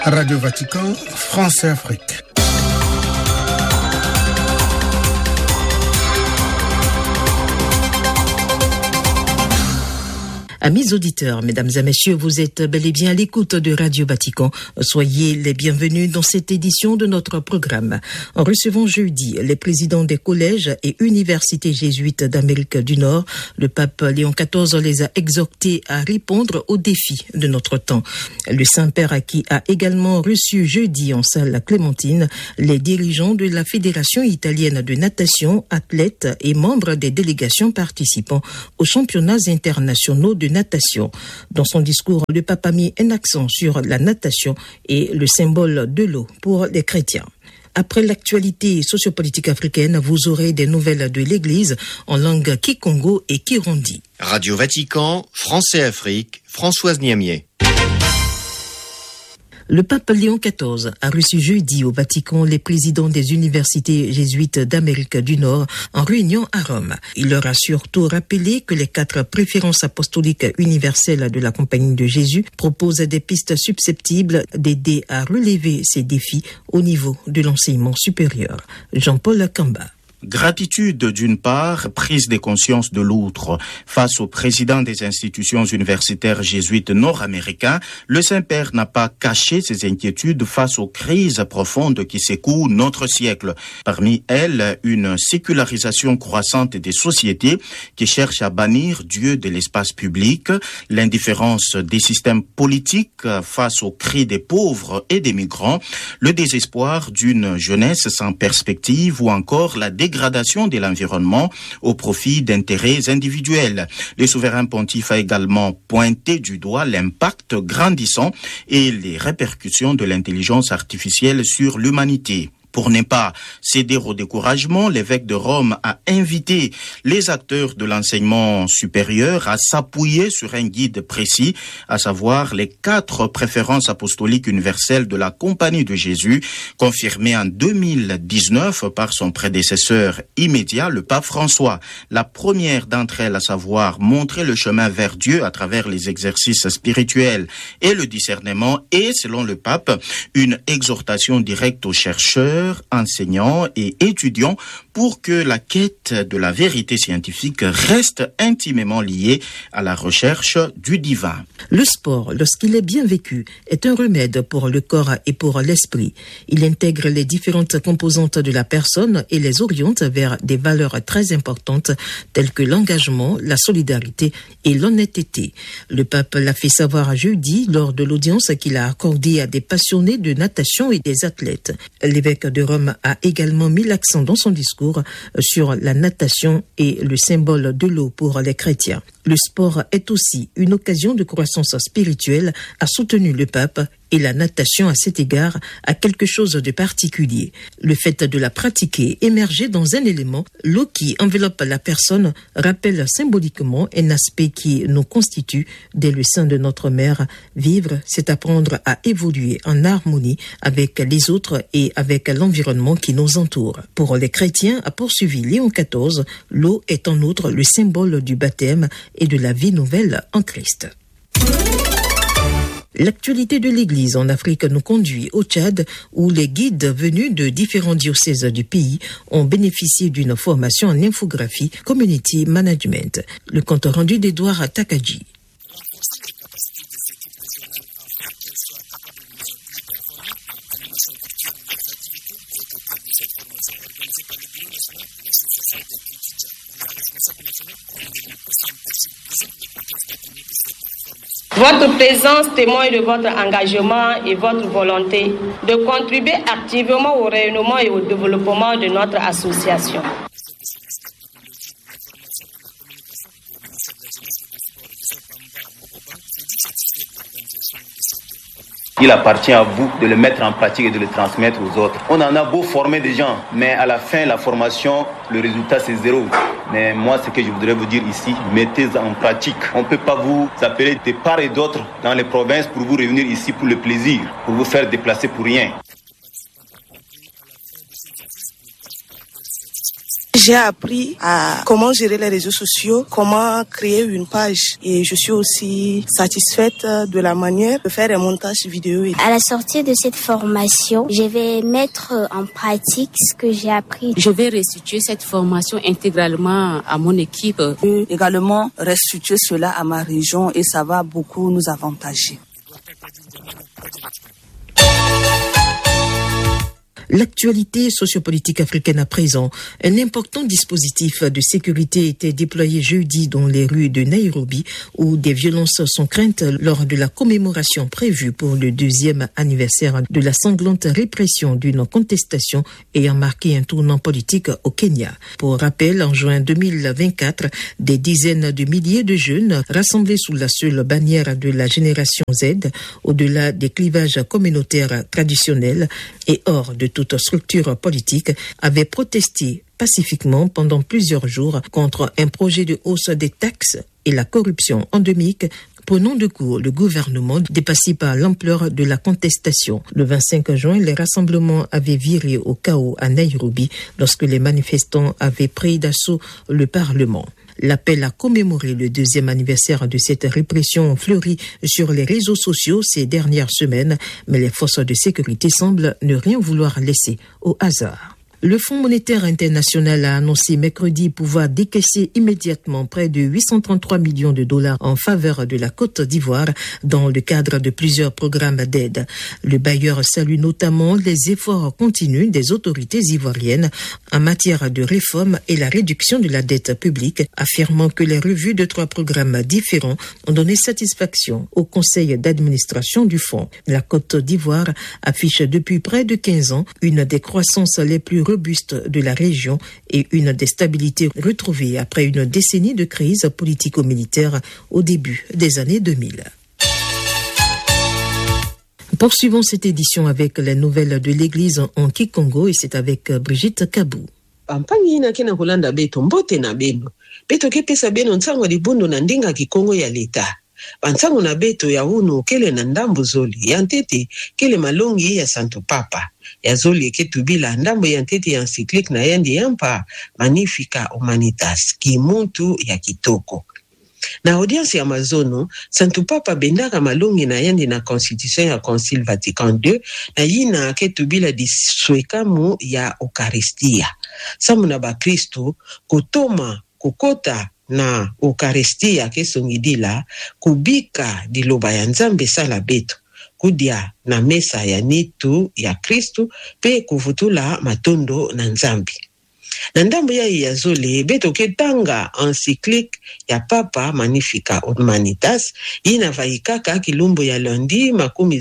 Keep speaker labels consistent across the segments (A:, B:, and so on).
A: Radio Vatican, France et Afrique.
B: Amis auditeurs, mesdames et messieurs, vous êtes bel et bien à l'écoute de Radio Vatican. Soyez les bienvenus dans cette édition de notre programme. En recevant jeudi les présidents des collèges et universités jésuites d'Amérique du Nord, le pape Léon XIV les a exhortés à répondre aux défis de notre temps. Le Saint-Père qui a également reçu jeudi en salle Clémentine les dirigeants de la Fédération italienne de natation, athlètes et membres des délégations participant aux championnats internationaux de natation. Dans son discours, le pape a mis un accent sur la natation et le symbole de l'eau pour les chrétiens. Après l'actualité sociopolitique africaine, vous aurez des nouvelles de l'Église en langue kikongo et kirundi.
C: Radio Vatican, France et Afrique, Françoise Niamier.
B: Le pape Léon XIV a reçu jeudi au Vatican les présidents des universités jésuites d'Amérique du Nord en réunion à Rome. Il leur a surtout rappelé que les 4 préférences apostoliques universelles de la Compagnie de Jésus proposent des pistes susceptibles d'aider à relever ces défis au niveau de l'enseignement supérieur. Jean-Paul Kamba.
D: Gratitude d'une part, prise de conscience de l'autre. Face au président des institutions universitaires jésuites nord-américains, le Saint-Père n'a pas caché ses inquiétudes face aux crises profondes qui secouent notre siècle. Parmi elles, une sécularisation croissante des sociétés qui cherchent à bannir Dieu de l'espace public, l'indifférence des systèmes politiques face aux cris des pauvres et des migrants, le désespoir d'une jeunesse sans perspective ou encore la dégradation de l'environnement au profit d'intérêts individuels. Le souverain pontife a également pointé du doigt l'impact grandissant et les répercussions de l'intelligence artificielle sur l'humanité. Pour ne pas céder au découragement, l'évêque de Rome a invité les acteurs de l'enseignement supérieur à s'appuyer sur un guide précis, à savoir les 4 préférences apostoliques universelles de la Compagnie de Jésus, confirmées en 2019 par son prédécesseur immédiat, le pape François. La première d'entre elles, à savoir montrer le chemin vers Dieu à travers les exercices spirituels et le discernement, est, selon le pape, une exhortation directe aux chercheurs, enseignants et étudiants pour que la quête de la vérité scientifique reste intimement liée à la recherche du divin.
B: Le sport, lorsqu'il est bien vécu, est un remède pour le corps et pour l'esprit. Il intègre les différentes composantes de la personne et les oriente vers des valeurs très importantes telles que l'engagement, la solidarité et l'honnêteté. Le pape l'a fait savoir jeudi lors de l'audience qu'il a accordée à des passionnés de natation et des athlètes. L'évêque de Rome a également mis l'accent dans son discours sur la natation et le symbole de l'eau pour les chrétiens. Le sport est aussi une occasion de croissance spirituelle, a soutenu le pape, et la natation à cet égard a quelque chose de particulier. Le fait de la pratiquer émerger dans un élément, l'eau qui enveloppe la personne, rappelle symboliquement un aspect qui nous constitue dès le sein de notre mère. Vivre, c'est apprendre à évoluer en harmonie avec les autres et avec l'environnement qui nous entoure. Pour les chrétiens, a poursuivi Léon XIV, l'eau est en outre le symbole du baptême et de la vie nouvelle en Christ. L'actualité de l'Église en Afrique nous conduit au Tchad, où les guides venus de différents diocèses du pays ont bénéficié d'une formation en infographie Community Management. Le compte rendu d'Edouard Takadji.
E: Votre présence témoigne de votre engagement et votre volonté de contribuer activement au rayonnement et au développement de notre association.
F: Il appartient à vous de le mettre en pratique et de le transmettre aux autres. On en a beau former des gens, mais à la fin, la formation, le résultat, c'est 0. Mais moi, ce que je voudrais vous dire ici, mettez en pratique. On ne peut pas vous appeler de part et d'autre dans les provinces pour vous revenir ici pour le plaisir, pour vous faire déplacer pour rien.
G: J'ai appris à comment gérer les réseaux sociaux, comment créer une page et je suis aussi satisfaite de la manière de faire un montage vidéo.
H: À la sortie de cette formation, je vais mettre en pratique ce que j'ai appris.
I: Je vais restituer cette formation intégralement à mon équipe.
J: Je vais également restituer cela à ma région et ça va beaucoup nous avantager.
B: L'actualité sociopolitique africaine à présent. Un important dispositif de sécurité était déployé jeudi dans les rues de Nairobi où des violences sont craintes lors de la commémoration prévue pour le 2e anniversaire de la sanglante répression d'une contestation ayant marqué un tournant politique au Kenya. Pour rappel, en juin 2024, des dizaines de milliers de jeunes rassemblés sous la seule bannière de la génération Z, au-delà des clivages communautaires traditionnels et hors de toute structure politique, avaient protesté pacifiquement pendant plusieurs jours contre un projet de hausse des taxes et la corruption endémique, prenant de court le gouvernement dépassé par l'ampleur de la contestation. Le 25 juin, les rassemblements avaient viré au chaos à Nairobi lorsque les manifestants avaient pris d'assaut le Parlement. L'appel à commémorer le 2e anniversaire de cette répression fleurit sur les réseaux sociaux ces dernières semaines, mais les forces de sécurité semblent ne rien vouloir laisser au hasard. Le Fonds monétaire international a annoncé mercredi pouvoir décaisser immédiatement près de 833 millions de dollars en faveur de la Côte d'Ivoire dans le cadre de plusieurs programmes d'aide. Le bailleur salue notamment les efforts continus des autorités ivoiriennes en matière de réforme et la réduction de la dette publique, affirmant que les revues de 3 programmes différents ont donné satisfaction au conseil d'administration du fonds. La Côte d'Ivoire affiche depuis près de 15 ans une des croissances les plus robuste de la région et une des stabilités retrouvées après une décennie de crise politico-militaire au début des années 2000. Poursuivons cette édition avec les nouvelles de l'église en Kikongo et c'est avec Brigitte Kabou.
K: Pampangi ina kena kulanda beto mbote na beno. Beto kepesa beno nsango libundo na ndinga Kikongo ya leta. Bansango na beto ya unu kele na ndambu zoli. Ya ntete kele malongi ya Santo Papa. Ya zoli eketubila ndambu ya ntete ya encyclique na yandi yampa Magnificat Humanitas kimuntu ya kitoko. Na audience ya mazono, Santo Papa bendaka malongi na yandi na constitution ya Concile Vatican II na yina ketubila di swekamu ya Eucharistia. Samu na ba Kristo kutoma kukota na Eucharistia kesongidila kubika diloba ya Nzambe sala beto. Kudia na mesa ya nitu ya Kristu pe kuvutula matondo na Nzambi. Na ndambo ya zole beto ketanga encyclique ya Papa Magnificat Humanitas ina vaikaka kilumbo ya lundi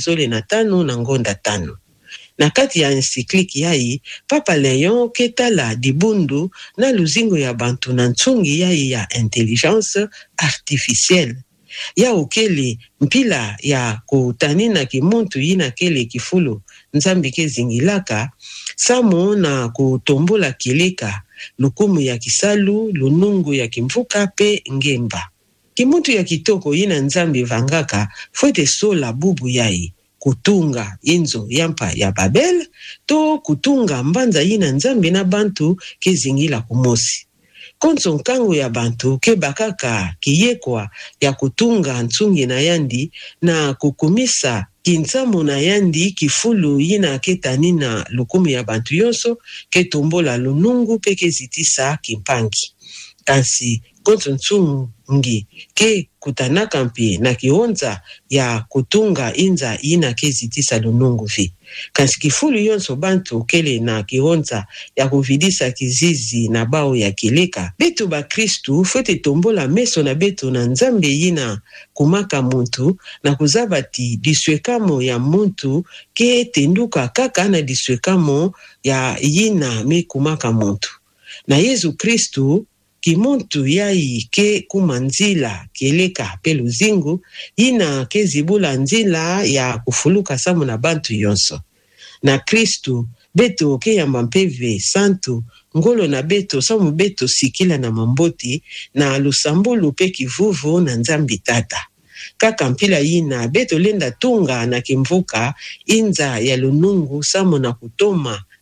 K: 15 na ngonda 5. Na kati ya encyclique yai Papa Leon ketala dibundu na luzingo ya bantu na ntsungi yai ya intelligence artificielle. Ya ukele mpila ya kutanina kimuntu yina kele kifulu Nzambi kezingilaka samo na kutombola kileka lukumu ya kisalu lunungu ya kimvuka pe ngemba. Kimuntu ya kitoko yina Nzambi vangaka fwete sola bubu yai kutunga inzo yampa ya Babel to kutunga mbanza yina Nzambi na bantu kezingila kumosi. Konso nkango ya bantu ke bakaka kiyekwa ya kutunga ntsungi na yandi na kukumisa kintsamo na yandi kifulu yina ketanina lukumu ya bantu yonso ke tombola lunungu pe kezitisa kimpangi. Kansi konso ntsungi ke kutanaka mpi na kionza ya kutunga inza yina kezitisa lunungu vi. Kansi kifulu yonso bantu kele na kionza ya kuvidisa kizizi na bao ya kileka. Beto ba Kristu fwete tombola meso na beto na Nzambe yina kumaka muntu na kuzabati diswekamo ya muntu ke tenduka kaka na diswekamo ya yina me kumaka muntu. Na Yesu Kristu kimuntu yai ke kumanzila keleka peluzingu yina ke zibula nzila ya kufuluka samu na bantu yonso. Na Kristu beto ke ya mampeve santu ngolo na beto samu beto sikila na mamboti na lusambulu pe kivuvu na Nzambi tata. Kaka mpila yina beto lenda tunga na kimvuka inza ya lunungu samu na kutoma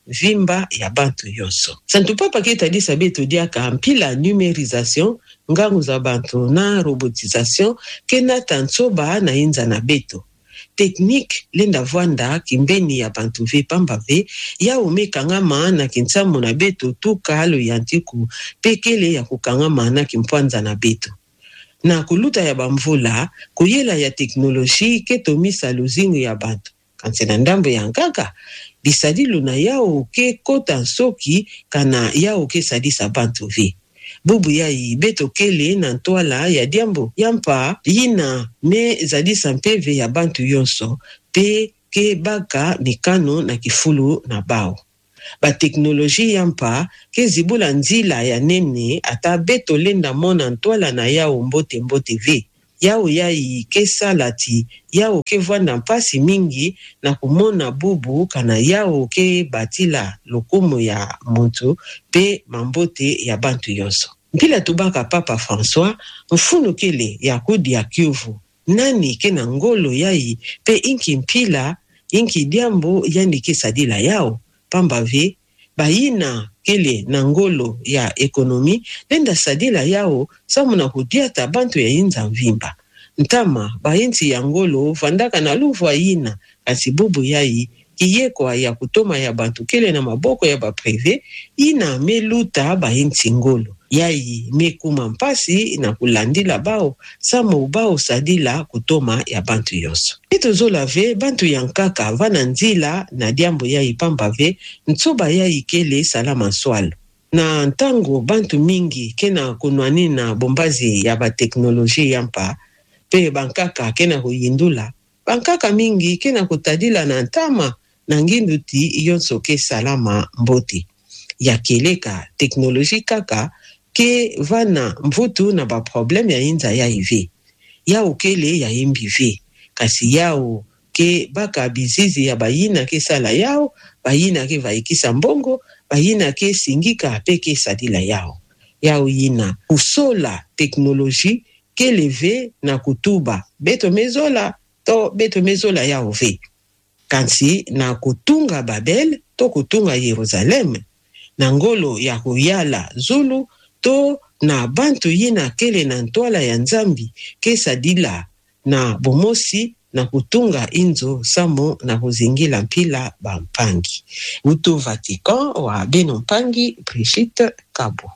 K: vimba ya bantu yonso. Santu papa ketadisa beto diaka mpila numérisation ngangu za bantu na robotisation kena tantsoba na inza na beto. Technique lenda vwanda kimbeni ya bantu ve pamba ve ya umekangama na kinsamu na beto tuka alo yantiku pekele ya kukangama na kimpwanza na beto. Na kuluta ya bamvula kuyela ya teknoloji ketomisa luzingu ya bantu. Kansena ndambo ya nkaka disadilu na yao ke kota soki kana yao ke sadisa bantu ve. Bubu yai beto kele na ntwala ya diambo yampa yina me zadisa mpeve ya bantu yonso pe ke baka mikano na kifulu na bao. Ba teknoloji yampa ke zibula nzila ya nene ata beto lenda mona ntwala na yao mbote ve. Yao yai ke salati yao ke vwanda mpasi mingi na kumona bubu kana yao ke batila lokumu ya muntu pe mambote ya bantu yonso. Mpila tubaka Papa François mfunu kele ya kudi ya Kivu nani ke na ngolo yai pe inki mpila inki diambo yani ke sadila yao pamba ve bayina kele na ngolo ya ekonomi lenda sadila yao samuna kudiata bantu ya inza mvimba. Ntama bayinti ya ngolo vandaka na luvwa yina kasi bubu yai kiyekwa ya kutoma ya bantu kele na maboko ya ba privé ina meluta bayinti ngolo. Yai mekuma mpasi na kulandila bao samo bao sadila kutoma ya bantu yonso. Ito zolave bantu yankaka vana nzila na diambo yai pambave ntsoba yai kele salama swalo. Na ntango bantu mingi kena kunwani na bombazi ya ba teknoloji yampa pe bankaka kena kuyindula. Bankaka mingi kena kutadila na ntama na nginduti yonso ke salama mboti. Ya keleka teknoloji kaka ke vana mvutu na ba problem ya inza ya ive. Yao kele ya imbi ve. Kasi yao ke baka bizizi ya bayina ke sala yao, bayina ke vaikisa mbongo, bayina ke singika pe ke sadila yao. Yao yina kusola teknoloji ke leve na kutuba. Beto mezola yao ve. Kansi na kutunga Babel to kutunga Yerusalem. Na ngolo ya kuyala Zulu to na bantu yina kele na ntwala ya nzambi ke sadila na bomosi na kutunga inzo samo na kuzingila mpila bampangi. Uto Vatican wa Beno Mpangi, Brigitte Kabo.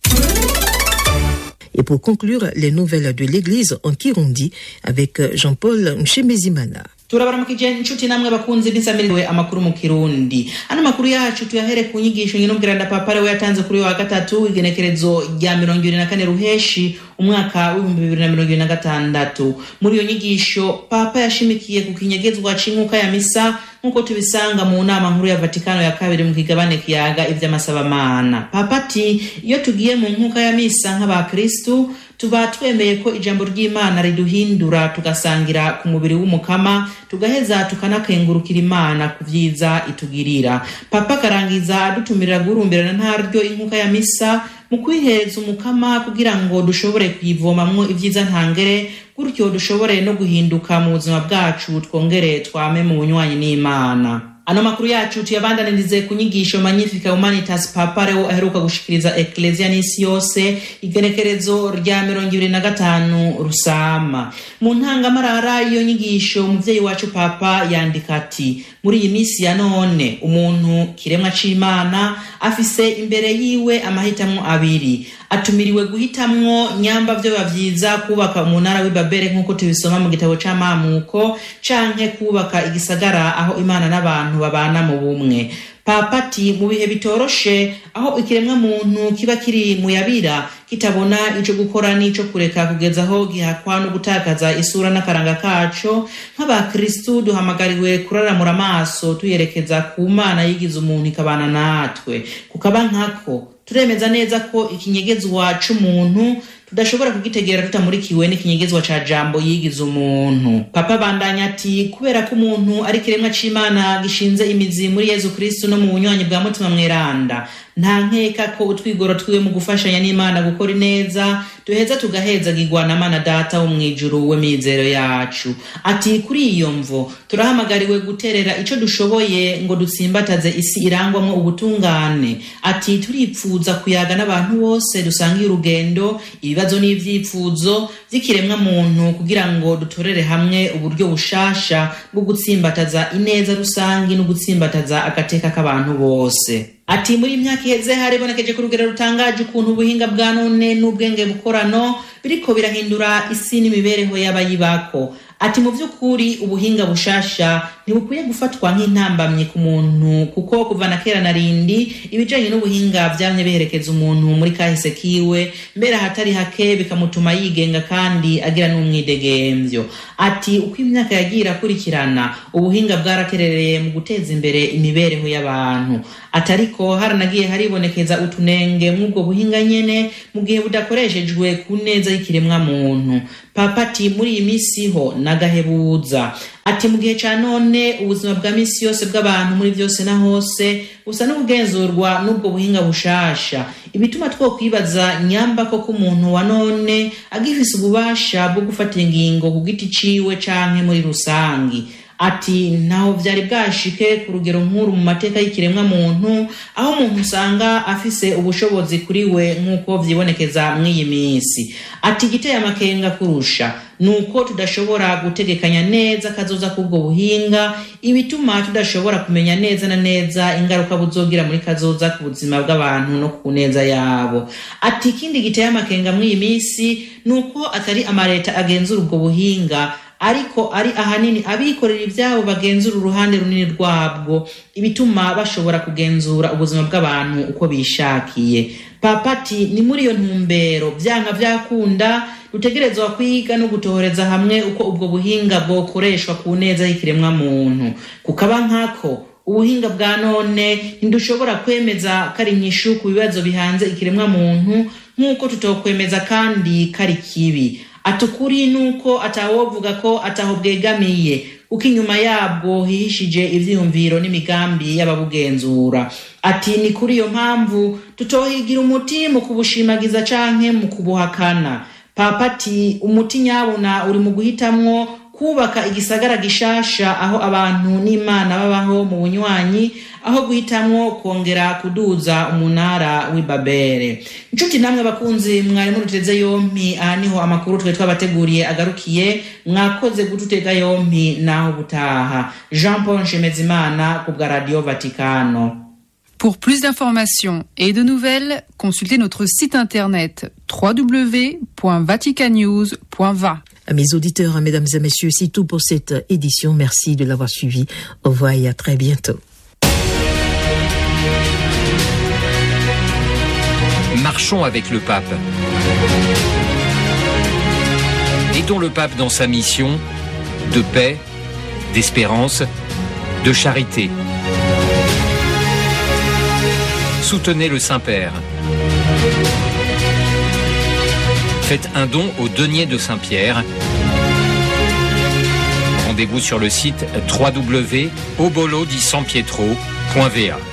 B: Et pour conclure, les nouvelles de l'Église en Kirundi avec Jean-Paul Mshemezimana.
L: Turabaramukije inshuti namwe bakunze bisamiriwe amakuru mu Kirundi. Ano makuru yacu tuyahere ku nyigisho nyinubwiranda Papa Leo yatanze kuri wa gatatu igenekerezo rya 24 Ruheshi umwaka wa 2026. Muri iyo nyigisho Papa yashimikiye ku kinyegezwa c'inkuka ya misa nkuko tubisanga mu nama nkuru ya Vatikano ya kabiri mu kigabane kiyaga ivy'amasabamana. Papa ati iyo tugiye mu nkuka ya misa nk'abakristu tuba twemeye ko ijambo ry'Imana riduhindura tugasangira ku mubiri w'umukama tugaheza tukanakengurukira Imana kuvyiza itugirira. Papa karangiza adutumirira gurumbirana ntaryo inkuka ya misa mu kwihereza umukama kugira ngo dushobore kwivomamwo ivyiza ntangere gutyo dushobore no guhinduka mu buzima bwacu twongere twame mu bunywanyi n'Imana. Ano makuru yacu tuyabandanirize ku nyigisho Magnificat Humanitas Papa Leo aheruka gushikiriza Ecclesia n'isi yose igenekerezo rya 25 Rusama. Mu ntangamarara iyo nyigisho umuvyeyi wacu Papa yandika ati muri iyi misi ya none umuntu kiremwa c'Imana afise imbere yiwe amahitamwo abiri. Atumiriwe guhitamwo nyamba vyo bavyiza kubaka umunara w'Ibabeli nkuko tubisoma mu gitabo c'amamuko canke kubaka igisagara aho Imana n'abantu babana mu bumwe. Papa ati mu bihe bitoroshe aho ikiremwa muntu kiba kiri mu yabira kitabona ico gukora n'ico kureka kugeza aho gihakwa no gutakaza isura n'akaranga kaco, nk'abakristu duhamagariwe kuraramura amaso tuyerekeza ku Mana yigize umuntu ikabana natwe. Kukaba nkako turemeza neza ko ikinyegezwa c'umuntu tudashobora kugitegera tutamurikiwe n'ikinyegezwa ca jambo yigize umuntu. Papa bandanya ati kubera ko umuntu ari kiremwa c'Imana gishinze imizi muri Yesu Kristo no mu bunywanyi bwa mutima mweranda, nta nkeka ko utwigoro twiwe mu gufashanya n'Imana gukora neza duheza tugaheza gigwana mana data wo mwijuru we mizero yacu. Ati kuri iyo mvo turahamagariwe guterera ico dushoboye ngo dutsimbataze isi irangwamwo ubutungane. Ati turipfuza kuyaga n'abantu bose dusangiye urugendo ibibazo n'ivyipfuzo vy'ikiremwa muntu kugira ngo dutorere hamwe uburyo bushasha bwo gutsimbataza ineza rusangi no gutsimbataza agateka k'abantu bose. Ati muri imyaka iheze haribonekeje ku rugero rutangaje ukuntu ubuhinga bwa none n'ubwenge bukorano biriko birahindura isi n'imibereho y'abayibako. Ati mu vy'ukuri ubuhinga bushasha ntibukwiye gufatwa nk'intambamye ku muntu kuko kuva na kera narindi ibijanye n'ubuhinga vyamye biherekeza umuntu muri kahise kiwe mbere hatari hake bikamutuma yigenga kandi agira n'umwidegemvyo. Ati uko imyaka yagira kurikirana ubuhinga bwaraterereye mu guteza imbere imibereho y'abantu. Atariko haranagiye haribonekeza utunenge mw'ubwo buhinga nyene mu gihe budakoreshejwe ku neza y'ikiremwa muntu. Papa ati muri iyi misi ho nagahebuza. Ati mu gihe ca none ubuzima bwa misi yose bw'abantu muri vyose na hose busa n'ubugenzurwa n'ubwo buhinga bushasha. Ibituma twokwibaza nyamba ko umuntu wa none agifise ububasha bwo gufata ingingo ku giti ciwe canke muri rusangi. Ati naho vyari bwashike ku rugero nkuru mu mateka y'ikiremwa muntu aho umuntu usanga afise ubushobozi kuri we nk'uko vyibonekeza mw'iyi misi. Ati giteye amakenga kurusha nuko tudashobora gutegekanya neza kazoza kubwo buhinga ibituma tudashobora kumenya neza na neza ingaruka buzogira muri kazoza ku buzima bw'abantu no ku neza yabo. Ati ikindi giteye amakenga mw'iyi misi nuko atari amareta agenzura ubwo buhinga ariko ari ahanini abikorera ivyabo bagenzura uruhande runini rwabwo ibituma bashobora kugenzura ubuzima bw'abantu uko bishakiye. Papa ati ni muri iyo ntumbero vyanga vyakunda dutegerezwa kwiga no gutohoreza hamwe uko ubwo buhinga bwokoreshwa ku neza y'ikiremwa muntu. Kukaba nkako ubuhinga bwa none ntidushobora kwemeza kari nyishu ku bibazo bihanze ikiremwa muntu nk'uko tutokwemeza kandi kari kibi. Atukuri nuko atawovuga ko ataho bwegamiye uko inyuma yabwo hihishije ivyiyumviro n'imigambi y'ababugenzura. Ati ni kuri iyo mpamvu tutohigira umuti mu kubushimagiza canke mu kubuhakana. Papa ati umuti nyabona uri mu guhitamwo kubaka igisagara gishasha aho abantu n'Imana babaho mu bunywanyi aho guhitamwo kongera kuduza umunara w'Ibabere. Inshuti namwe bakunzi mwari muruteze yompi aha niho amakuru twe twabateguriye agarukiye. Mwakoze gututega yompi naho gutaha. Jean Paul Nshemezimana ku bwa Radio Vaticano.
M: Pour plus d'informations et de nouvelles, consultez notre site internet www.vaticanews.va.
B: Mes auditeurs, mesdames et messieurs, c'est tout pour cette édition. Merci de l'avoir suivi. Au revoir et à très bientôt.
N: Marchons avec le pape. Aidons le pape dans sa mission de paix, d'espérance, de charité. Soutenez le Saint-Père. Faites un don au denier de Saint-Pierre. Rendez-vous sur le site www.obolo-di-San-Pietro.va.